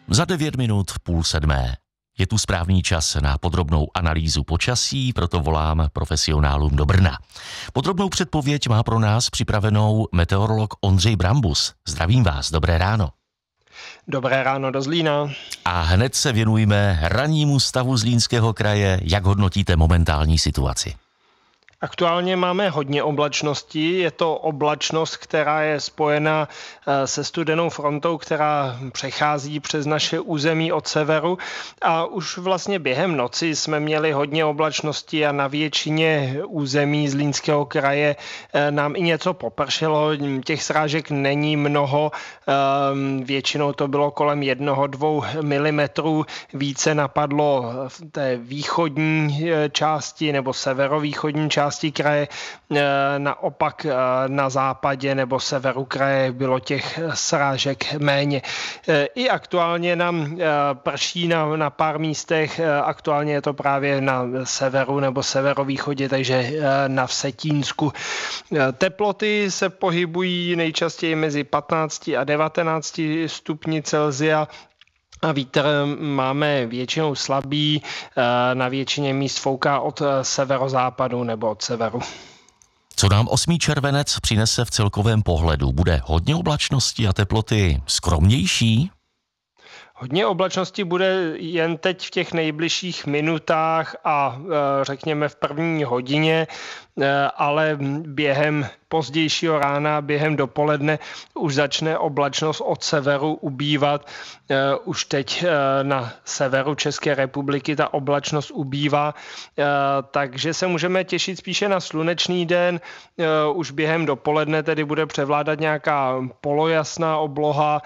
Za 9 minut 6:30. Je tu správný čas na podrobnou analýzu počasí, proto volám profesionálům do Brna. Podrobnou předpověď má pro nás připravenou meteorolog Ondřej Brambus. Zdravím vás, dobré ráno. Dobré ráno do Zlína. A hned se věnujeme rannímu stavu Zlínského kraje. Jak hodnotíte momentální situaci? Aktuálně máme hodně oblačností. Je to oblačnost, která je spojena se studenou frontou, která přechází přes naše území od severu. A už vlastně během noci jsme měli hodně oblačností a na většině území Zlínského kraje nám i něco popršelo. Těch srážek není mnoho. Většinou to bylo kolem 1-2 mm. Více napadlo v té východní části nebo severovýchodní části kraje, naopak na západě nebo severu kraje bylo těch srážek méně. I aktuálně nám prší na pár místech, aktuálně je to právě na severu nebo severovýchodě, takže na Vsetínsku. Teploty se pohybují nejčastěji mezi 15 a 19 stupni Celsia. A vítr máme většinou slabý, na většině míst fouká od severozápadu nebo od severu. Co nám 8. červenec přinese v celkovém pohledu? Bude hodně oblačnosti a teploty skromnější? Hodně oblačnosti bude jen teď v těch nejbližších minutách a řekněme v první hodině, ale během pozdějšího rána, během dopoledne už začne oblačnost od severu ubývat. Už teď na severu České republiky ta oblačnost ubývá, takže se můžeme těšit spíše na slunečný den. Už během dopoledne tedy bude převládat nějaká polojasná obloha,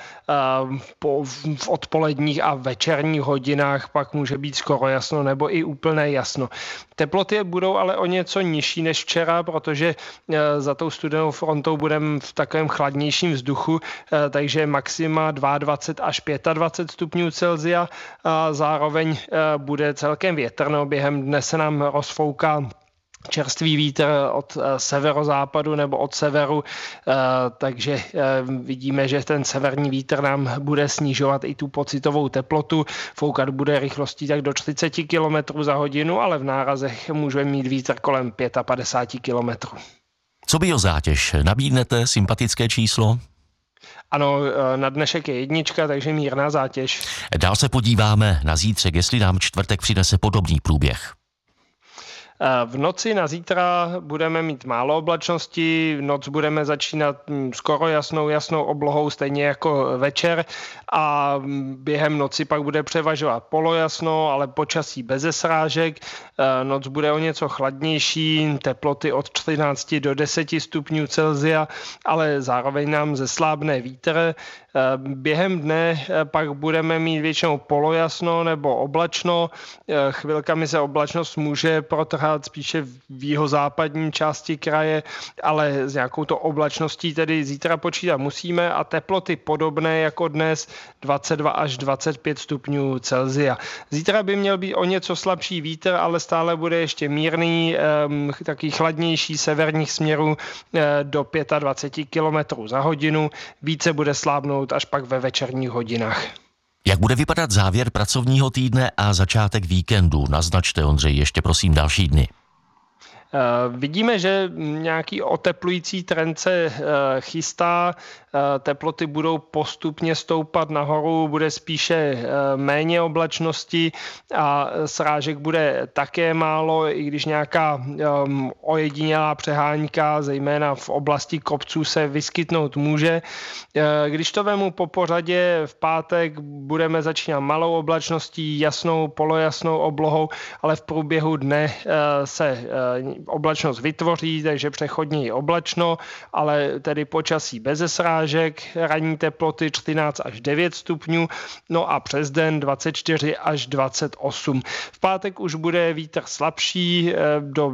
v odpoledních a večerních hodinách pak může být skoro jasno nebo i úplné jasno. Teploty budou ale o něco nižší než včera, protože za tou studenou frontou budeme v takovém chladnějším vzduchu, takže maxima 22 až 25 stupňů Celsia. A zároveň bude celkem větrno, během dne se nám rozfouká čerstvý vítr od severozápadu nebo od severu, takže vidíme, že ten severní vítr nám bude snižovat i tu pocitovou teplotu. Foukat bude rychlostí tak do 40 km za hodinu, ale v nárazech můžeme mít vítr kolem 55 km. Co biozátěž? Nabídnete sympatické číslo? Ano, na dnešek je 1, takže mírná zátěž. Dál se podíváme na zítřek, jestli nám čtvrtek přinese podobný průběh. V noci na zítra budeme mít málo oblačností, noc budeme začínat skoro jasnou oblohou, stejně jako večer, a během noci pak bude převažovat polojasno, ale počasí beze srážek. Noc bude o něco chladnější, teploty od 14 do 10 stupňů Celsia, ale zároveň nám zeslábne vítr. Během dne pak budeme mít většinou polojasno nebo oblačno. Chvilkami se oblačnost může protrhat spíše v jihozápadní části kraje, ale s nějakou to oblačností tedy zítra počítat musíme a teploty podobné jako dnes 22 až 25 stupňů Celsia. Zítra by měl být o něco slabší vítr, ale stále bude ještě mírný, taky chladnější severních směrů do 25 km za hodinu. Více bude slábnout až pak ve večerních hodinách. Jak bude vypadat závěr pracovního týdne a začátek víkendu? Naznačte, Ondřej, ještě prosím další dny. Vidíme, že nějaký oteplující trend se chystá, teploty budou postupně stoupat nahoru, bude spíše méně oblačnosti a srážek bude také málo, i když nějaká ojedinělá přehánka, zejména v oblasti kopců, se vyskytnout může. Když to vemu po pořadě, v pátek budeme začínat malou oblačností, jasnou, polojasnou oblohou, ale v průběhu dne se oblačnost vytvoří, takže přechodně je oblačno, ale tedy počasí beze srážek, ranní teploty 13 až 9 stupňů, no a přes den 24 až 28. V pátek už bude vítr slabší do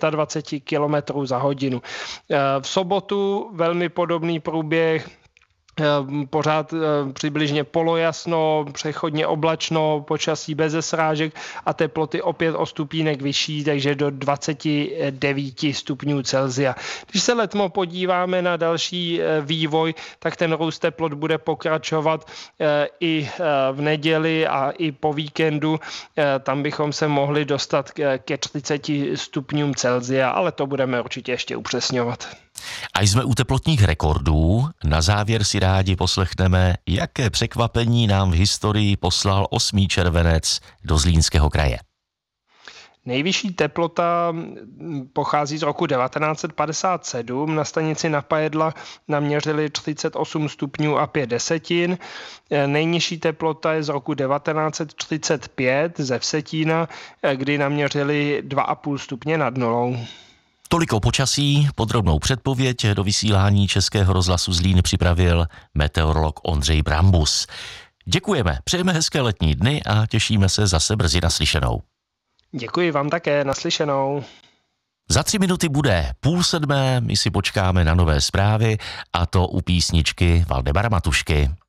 20-25 km za hodinu. V sobotu velmi podobný průběh, pořád přibližně polojasno, přechodně oblačno, počasí beze srážek a teploty opět o stupínek vyšší, takže do 29 stupňů Celsia. Když se letmo podíváme na další vývoj, tak ten růst teplot bude pokračovat i v neděli a i po víkendu. Tam bychom se mohli dostat ke 30 stupňům Celsia, ale to budeme určitě ještě upřesňovat. A jsme u teplotních rekordů. Na závěr si rádi poslechneme, jaké překvapení nám v historii poslal 8. červenec do Zlínského kraje. Nejvyšší teplota pochází z roku 1957. Na stanici Napajedla naměřili 38 stupňů a 5 desetin. Nejnižší teplota je z roku 1935 ze Vsetína, kdy naměřili 2,5 stupně nad nulou. Toliko počasí, podrobnou předpověď do vysílání Českého rozhlasu Zlín připravil meteorolog Ondřej Brambus. Děkujeme, přejeme hezké letní dny a těšíme se zase brzy naslyšenou. Děkuji vám také, naslyšenou. Za 3 minuty bude 6:30, my si počkáme na nové zprávy a to u písničky Valdemara Matušky.